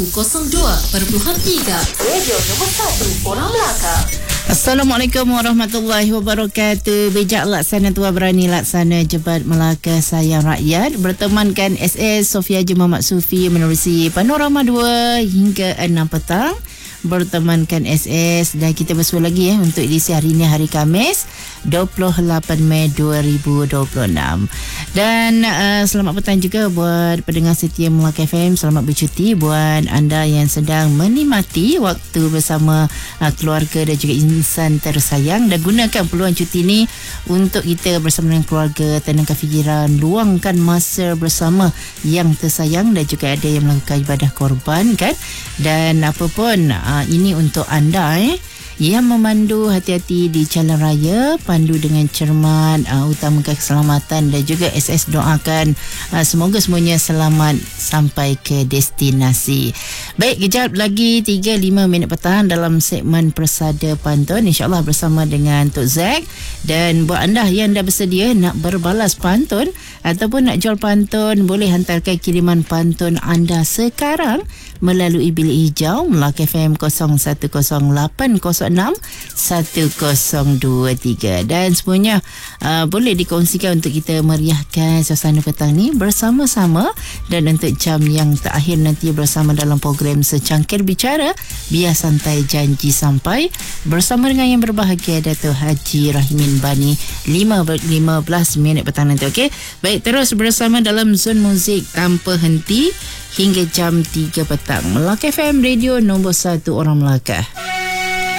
Radio nombor 1 Orang Melaka. Assalamualaikum warahmatullahi wabarakatuh. Bijak laksana tua berani laksana Jebat Melaka sayang rakyat. Bertemankan SS Sofia Jumamat Sufi menerusi Panorama 2 hingga 6 petang. Bertemankan SS dan kita bersua lagi untuk edisi hari ini, hari Khamis 28 Mei 2026. Dan selamat petang juga buat pendengar setia Melaka FM. Selamat bercuti buat anda yang sedang menikmati waktu bersama keluarga dan juga insan tersayang, dan gunakan peluang cuti ni untuk kita bersama dengan keluarga, tenangkan fikiran, luangkan masa bersama yang tersayang, dan juga ada yang melakukan ibadah korban kan. Dan apa pun ini untuk anda yang memandu, hati-hati di jalan raya, pandu dengan cermat, utamakan keselamatan, dan juga SS doakan semoga semuanya selamat sampai ke destinasi. Baik, kejap lagi 3-5 minit petang dalam segmen Persada Pantun, insyaAllah bersama dengan Tok Zack. Dan buat anda yang dah bersedia nak berbalas pantun ataupun nak jual pantun, boleh hantarkan kiriman pantun anda sekarang melalui bilik hijau Melaka FM 0108061023, dan semuanya boleh dikongsikan untuk kita meriahkan suasana petang ni bersama-sama. Dan untuk jam yang terakhir nanti bersama dalam program Secangkir Bicara, biar santai janji sampai, bersama dengan yang berbahagia Dato' Haji Rahimin Bani 15 minit petang nanti. Okey, baik, terus bersama dalam Zon Muzik tanpa henti hingga jam 3 petang. Melaka FM, radio nombor 1 Orang Melaka.